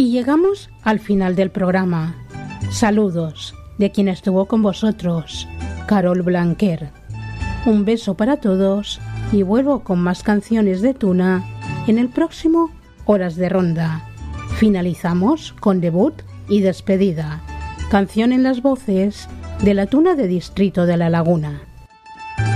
Y llegamos al final del programa. Saludos de quien estuvo con vosotros, Carol Blanquer. Un beso para todos y vuelvo con más canciones de Tuna en el próximo Horas de Ronda. Finalizamos con debut y despedida. Canción en las voces de la Tuna de Distrito de la Laguna.